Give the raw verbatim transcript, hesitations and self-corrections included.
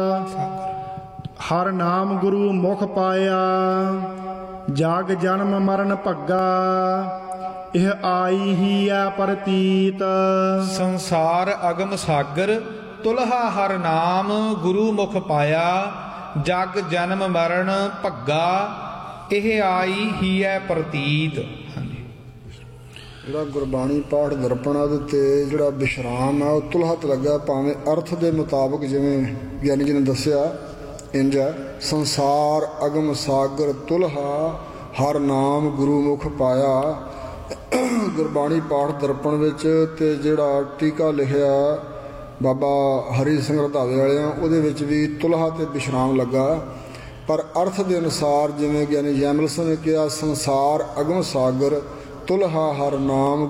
ਹਰ ਨਾਮ ਗੁਰੂ ਮੁਖ ਪਾਇਆ, ਜਗ ਜਨਮ ਮਰਨ ਭੱਗਾ, ਇਹ ਆਈ ਹੀ ਐ ਪ੍ਰਤੀਤ। ਸੰਸਾਰ ਅਗਮ ਸਾਗਰ, ਤੁਲਹਾ ਹਰ ਨਾਮ ਗੁਰੂ ਮੁਖ ਪਾਇਆ, ਜਗ ਜਨਮ ਮਰਨ ਭੱਗਾ, ਇਹ ਆਈ ਹੀ ਐ ਪ੍ਰਤੀਤ। ਹਾਂਜੀ, ਜਿਹੜਾ ਗੁਰਬਾਣੀ ਪਾਠ ਦਰਪਣ ਉਹਦੇ 'ਤੇ ਜਿਹੜਾ ਵਿਸ਼ਰਾਮ ਆ ਉਹ ਤੁਲਹਤ ਲੱਗਾ, ਭਾਵੇਂ ਅਰਥ ਦੇ ਮੁਤਾਬਕ ਜਿਵੇਂ ਗਿਆਨੀ ਜੀ ਨੇ ਦੱਸਿਆ ਇੰਝ ਹੈ। ਸੰਸਾਰ ਅਗਮ ਸਾਗਰ ਤੁਲਹਾ ਹਰ ਨਾਮ ਗੁਰੂ ਮੁਖ ਪਾਇਆ। ਗੁਰਬਾਣੀ ਪਾਠ ਦਰਪਣ ਵਿੱਚ ਤੇ ਜਿਹੜਾ ਟੀਕਾ ਲਿਖਿਆ ਬਾਬਾ ਹਰੀ ਸਿੰਘ ਰੰਧਾਵੇ ਵਾਲਿਆਂ, ਉਹਦੇ ਵਿੱਚ ਵੀ ਤੁਲਹਾ ਤੇ ਵਿਸ਼ਰਾਮ ਲੱਗਾ, ਪਰ ਅਰਥ ਦੇ ਅਨੁਸਾਰ ਜਿਵੇਂ ਗਿਆਨੀ ਜੈਮਲ ਸਿੰਘ ਨੇ ਕਿਹਾ, ਸੰਸਾਰ ਅਗਮ ਸਾਗਰ ਤੁਲਹਾ ਹਰ ਨਾਮ